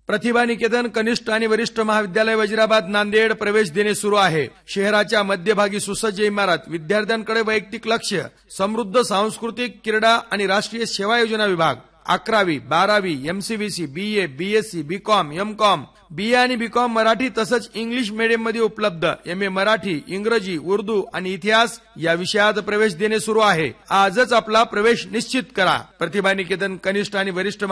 प्रतिभा निकेतन कनिष्ठ आणि वरिष्ठ महाविद्यालय वजिराबाद नांदेड प्रवेश देणे सुरू आहे. शहराच्या मध्यभागी सुसज्ज इमारत, विद्यार्थ्यांकडे वैयक्तिक लक्ष, समृद्ध सांस्कृतिक, क्रीडा आणि राष्ट्रीय सेवा योजना विभाग, 11वी 12वी MCVC BA BSc BCom MCom BA आणि BCom मराठी तसंच इंग्लिश मीडियम मध्ये उपलब्ध. MA मराठी, इंग्रजी, उर्दू आणि इतिहास या विषयात प्रवेश देणे सुरू आहे. आजच आपला प्रवेश निश्चित करा. प्रतिभा निकेतन कनिष्ठ आणि वरिष्ठ